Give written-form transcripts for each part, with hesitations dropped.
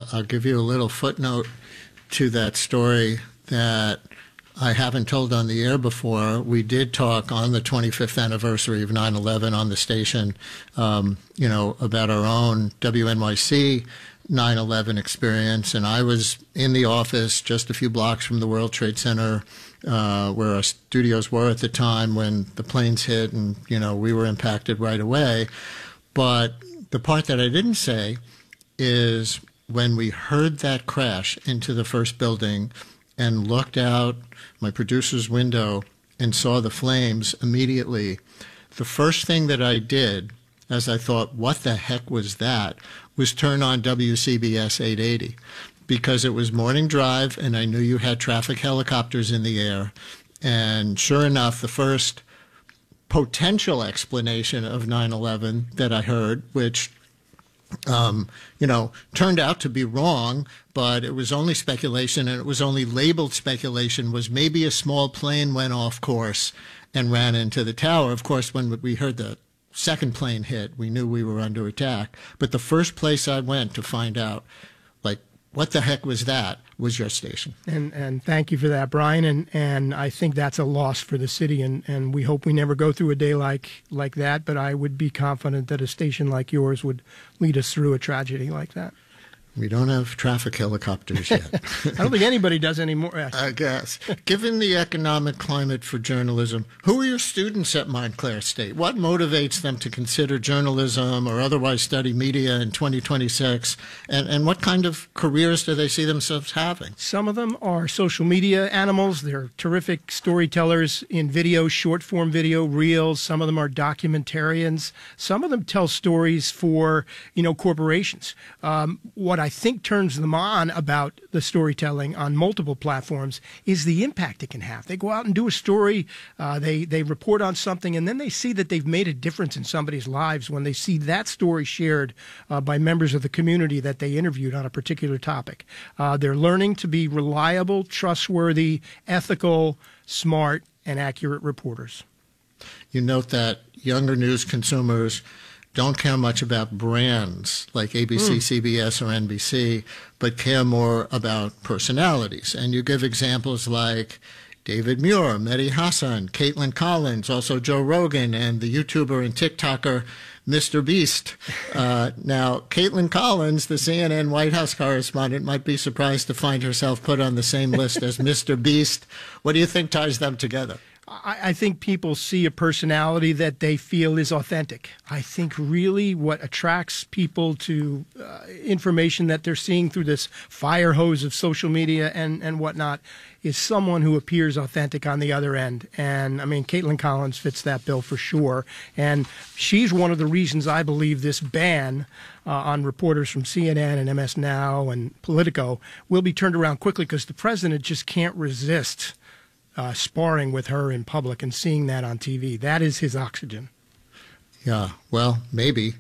I'll give you a little footnote to that story that I haven't told on the air before. We did talk on the 25th anniversary of 9/11 on the station, about our own WNYC 9/11 experience. And I was in the office just a few blocks from the World Trade Center, where our studios were at the time when the planes hit, and, we were impacted right away. But the part that I didn't say is when we heard that crash into the first building and looked out my producer's window and saw the flames immediately, the first thing that I did, as I thought, what the heck was that, was turn on WCBS 880, because it was morning drive and I knew you had traffic helicopters in the air. And sure enough, the first potential explanation of 9/11 that I heard, which turned out to be wrong, but it was only speculation, and it was only labeled speculation, was maybe a small plane went off course and ran into the tower. Of course, when we heard the second plane hit, we knew we were under attack. But the first place I went to find out, what the heck was that, was your station. And thank you for that, Brian. And I think that's a loss for the city, and we hope we never go through a day like that. But I would be confident that a station like yours would lead us through a tragedy like that. We don't have traffic helicopters yet. I don't think anybody does anymore. I guess. Given the economic climate for journalism, who are your students at Montclair State? What motivates them to consider journalism or otherwise study media in 2026? And what kind of careers do they see themselves having? Some of them are social media animals. They're terrific storytellers in video, short-form video, reels. Some of them are documentarians. Some of them tell stories for, corporations. What I think turns them on about the storytelling on multiple platforms is the impact it can have. They go out and do a story, they report on something, and then they see that they've made a difference in somebody's lives when they see that story shared by members of the community that they interviewed on a particular topic. They're learning to be reliable, trustworthy, ethical, smart, and accurate reporters. You note that younger news consumers don't care much about brands like ABC, CBS, or NBC, but care more about personalities. And you give examples like David Muir, Mehdi Hassan, Caitlin Collins, also Joe Rogan, and the YouTuber and TikToker Mr. Beast. Now, Caitlin Collins, the CNN White House correspondent, might be surprised to find herself put on the same list as Mr. Beast. What do you think ties them together? I think people see a personality that they feel is authentic. I think really what attracts people to information that they're seeing through this fire hose of social media and whatnot is someone who appears authentic on the other end. And, Caitlin Collins fits that bill for sure. And she's one of the reasons I believe this ban on reporters from CNN and MS Now and Politico will be turned around quickly, because the president just can't resist sparring with her in public and seeing that on TV. That is his oxygen. Yeah, well, maybe.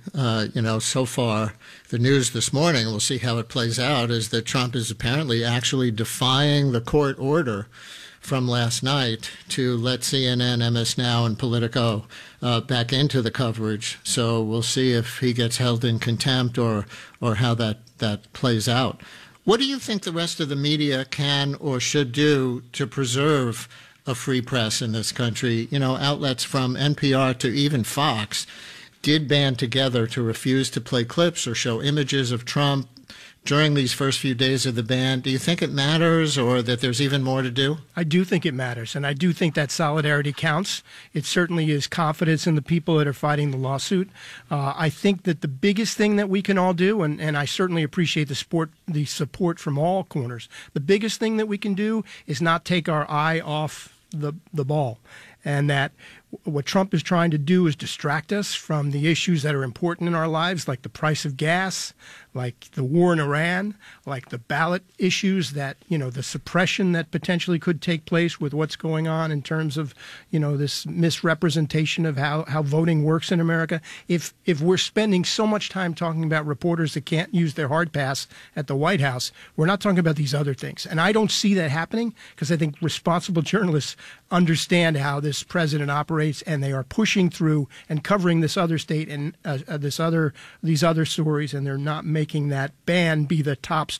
So far, the news this morning, we'll see how it plays out, is that Trump is apparently actually defying the court order from last night to let CNN, MS Now, and Politico back into the coverage. So we'll see if he gets held in contempt or how that plays out. What do you think the rest of the media can or should do to preserve a free press in this country? Outlets from NPR to even Fox did band together to refuse to play clips or show images of Trump during these first few days of the ban. Do you think it matters, or that there's even more to do? I do think it matters, and I do think that solidarity counts. It certainly is confidence in the people that are fighting the lawsuit. I think that the biggest thing that we can all do, and I certainly appreciate the support from all corners, the biggest thing that we can do is not take our eye off the ball. And that what Trump is trying to do is distract us from the issues that are important in our lives, like the price of gas, like the war in Iran, like the ballot issues, that, the suppression that potentially could take place with what's going on in terms of, this misrepresentation of how voting works in America. If we're spending so much time talking about reporters that can't use their hard pass at the White House, we're not talking about these other things. And I don't see that happening, because I think responsible journalists understand how this president operates, and they are pushing through and covering this other state and these other stories, and they're not making that ban be the top